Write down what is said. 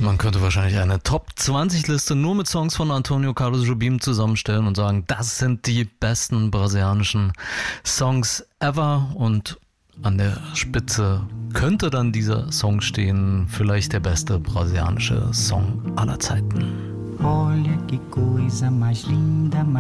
Man könnte wahrscheinlich eine Top-20-Liste nur mit Songs von Antonio Carlos Jobim zusammenstellen und sagen, das sind die besten brasilianischen Songs ever. Und an der Spitze könnte dann dieser Song stehen, vielleicht der beste brasilianische Song aller Zeiten. Olha que coisa mais linda.